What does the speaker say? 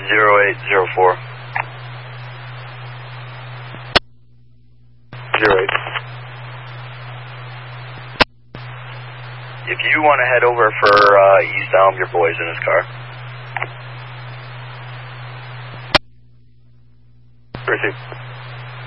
0804. 08. If you want to head over for East Elm, your boy's in his car. Proceed.